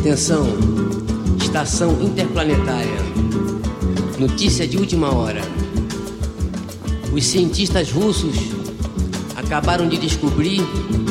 Atenção, estação interplanetária. Notícia de última hora. Os cientistas russos acabaram de descobrir